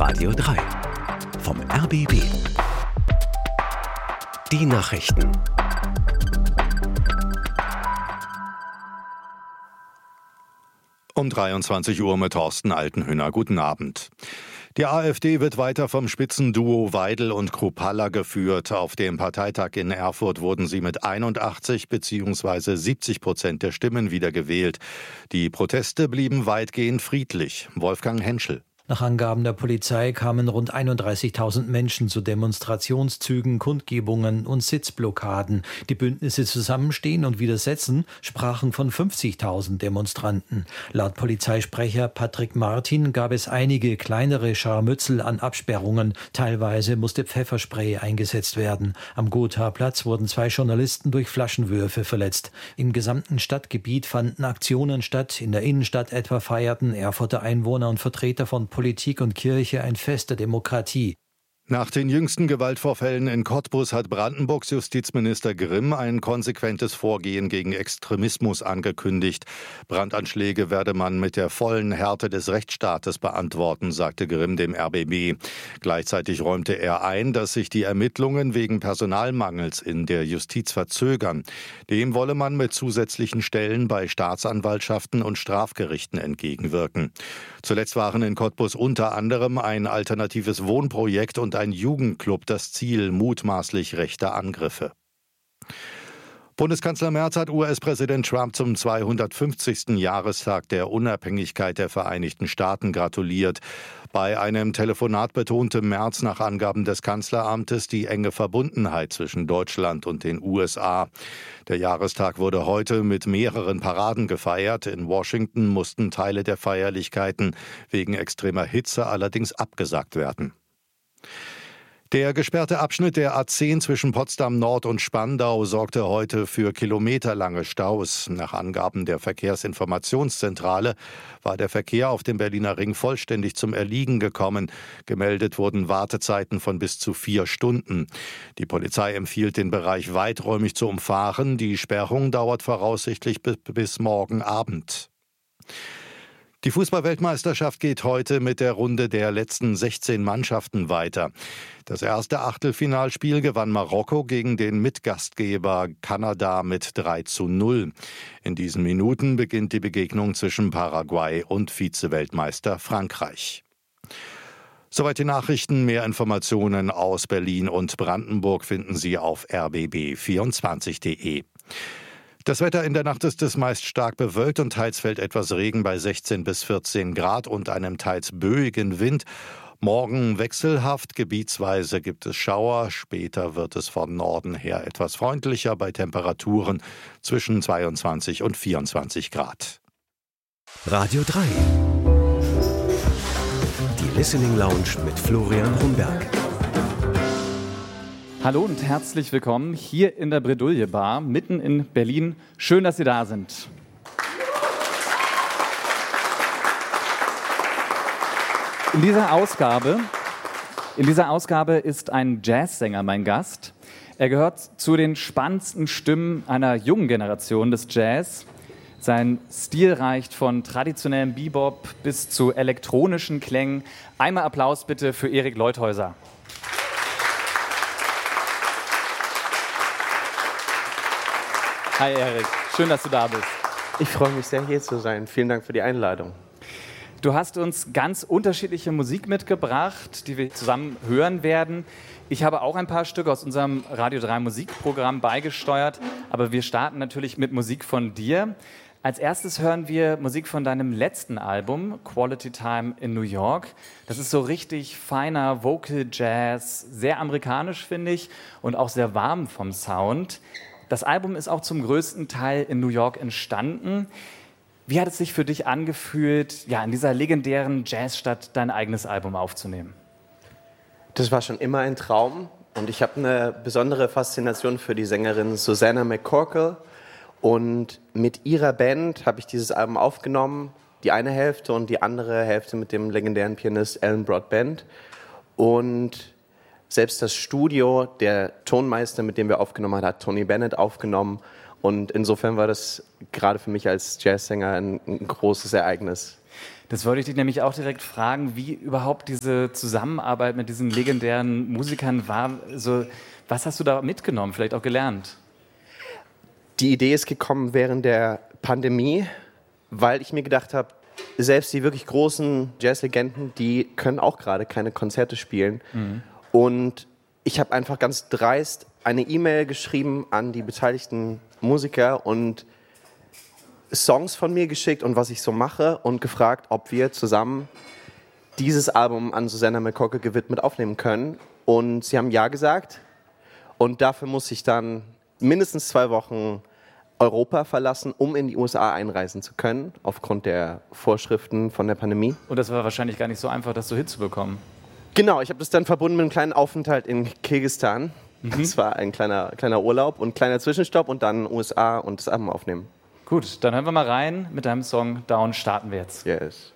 Radio 3 vom RBB. Die Nachrichten. Um 23 Uhr mit Thorsten Altenhüner. Guten Abend. Die AfD wird weiter vom Spitzenduo Weidel und Kruppalla geführt. Auf dem Parteitag in Erfurt wurden sie mit 81 bzw. 70% der Stimmen wiedergewählt. Die Proteste blieben weitgehend friedlich. Wolfgang Henschel. Nach Angaben der Polizei kamen rund 31.000 Menschen zu Demonstrationszügen, Kundgebungen und Sitzblockaden. Die Bündnisse Zusammenstehen und Widersetzen sprachen von 50.000 Demonstranten. Laut Polizeisprecher Patrick Martin gab es einige kleinere Scharmützel an Absperrungen. Teilweise musste Pfefferspray eingesetzt werden. Am Gotha-Platz wurden 2 Journalisten durch Flaschenwürfe verletzt. Im gesamten Stadtgebiet fanden Aktionen statt. In der Innenstadt etwa feierten Erfurter Einwohner und Vertreter von Politik und Kirche ein Fest der Demokratie. Nach den jüngsten Gewaltvorfällen in Cottbus hat Brandenburgs Justizminister Grimm ein konsequentes Vorgehen gegen Extremismus angekündigt. Brandanschläge werde man mit der vollen Härte des Rechtsstaates beantworten, sagte Grimm dem RBB. Gleichzeitig räumte er ein, dass sich die Ermittlungen wegen Personalmangels in der Justiz verzögern. Dem wolle man mit zusätzlichen Stellen bei Staatsanwaltschaften und Strafgerichten entgegenwirken. Zuletzt waren in Cottbus unter anderem ein alternatives Wohnprojekt und ein Jugendclub das Ziel mutmaßlich rechter Angriffe. Bundeskanzler Merz hat US-Präsident Trump zum 250. Jahrestag der Unabhängigkeit der Vereinigten Staaten gratuliert. Bei einem Telefonat betonte Merz nach Angaben des Kanzleramtes die enge Verbundenheit zwischen Deutschland und den USA. Der Jahrestag wurde heute mit mehreren Paraden gefeiert. In Washington mussten Teile der Feierlichkeiten wegen extremer Hitze allerdings abgesagt werden. Der gesperrte Abschnitt der A10 zwischen Potsdam Nord und Spandau sorgte heute für kilometerlange Staus. Nach Angaben der Verkehrsinformationszentrale war der Verkehr auf dem Berliner Ring vollständig zum Erliegen gekommen. Gemeldet wurden Wartezeiten von bis zu 4 Stunden. Die Polizei empfiehlt, den Bereich weiträumig zu umfahren. Die Sperrung dauert voraussichtlich bis morgen Abend. Die Fußball-Weltmeisterschaft geht heute mit der Runde der letzten 16 Mannschaften weiter. Das erste Achtelfinalspiel gewann Marokko gegen den Mitgastgeber Kanada mit 3:0. In diesen Minuten beginnt die Begegnung zwischen Paraguay und Vize-Weltmeister Frankreich. Soweit die Nachrichten. Mehr Informationen aus Berlin und Brandenburg finden Sie auf rbb24.de. Das Wetter in der Nacht ist es meist stark bewölkt und teils fällt etwas Regen bei 16 bis 14 Grad und einem teils böigen Wind. Morgen wechselhaft, gebietsweise gibt es Schauer. Später wird es von Norden her etwas freundlicher bei Temperaturen zwischen 22 und 24 Grad. Radio 3. Die Listening Lounge mit Florian Humberg. Hallo und herzlich willkommen hier in der Bredouille Bar, mitten in Berlin. Schön, dass Sie da sind. In dieser Ausgabe ist ein Jazzsänger mein Gast. Er gehört zu den spannendsten Stimmen einer jungen Generation des Jazz. Sein Stil reicht von traditionellem Bebop bis zu elektronischen Klängen. Einmal Applaus bitte für Erik Leuthäuser. Hi Erik, schön, dass du da bist. Ich freue mich sehr, hier zu sein. Vielen Dank für die Einladung. Du hast uns ganz unterschiedliche Musik mitgebracht, die wir zusammen hören werden. Ich habe auch ein paar Stücke aus unserem Radio 3 Musikprogramm beigesteuert, aber wir starten natürlich mit Musik von dir. Als erstes hören wir Musik von deinem letzten Album, Quality Time in New York. Das ist so richtig feiner Vocal Jazz, sehr amerikanisch, finde ich, und auch sehr warm vom Sound. Das Album ist auch zum größten Teil in New York entstanden. Wie hat es sich für dich angefühlt, in dieser legendären Jazzstadt dein eigenes Album aufzunehmen? Das war schon immer ein Traum und ich habe eine besondere Faszination für die Sängerin Susanna McCorkle. Und mit ihrer Band habe ich dieses Album aufgenommen, die eine Hälfte und die andere Hälfte mit dem legendären Pianist Alan Broadbent. Und selbst das Studio, der Tonmeister, mit dem wir aufgenommen haben, hat Tony Bennett aufgenommen. Und insofern war das gerade für mich als Jazzsänger ein großes Ereignis. Das wollte ich dich nämlich auch direkt fragen, wie überhaupt diese Zusammenarbeit mit diesen legendären Musikern war. So, was hast du da mitgenommen, vielleicht auch gelernt? Die Idee ist gekommen während der Pandemie, weil ich mir gedacht habe, selbst die wirklich großen Jazzlegenden, die können auch gerade keine Konzerte spielen. Mhm. Und ich habe einfach ganz dreist eine E-Mail geschrieben an die beteiligten Musiker und Songs von mir geschickt und was ich so mache und gefragt, ob wir zusammen dieses Album an Susannah McCorkle gewidmet aufnehmen können. Und sie haben ja gesagt. Und dafür muss ich dann mindestens 2 Wochen Europa verlassen, um in die USA einreisen zu können, aufgrund der Vorschriften von der Pandemie. Und das war wahrscheinlich gar nicht so einfach, das so hinzubekommen. Genau, ich habe das dann verbunden mit einem kleinen Aufenthalt in Kirgisistan. Das war ein kleiner Urlaub und ein kleiner Zwischenstopp und dann USA und das Album aufnehmen. Gut, dann hören wir mal rein mit deinem Song Down, starten wir jetzt. Yes.